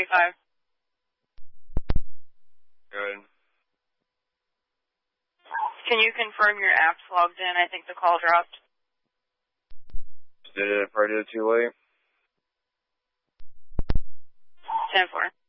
10:45. Good. Can you confirm your app's logged in? I think the call dropped. Did it if I did it too late? 10:4.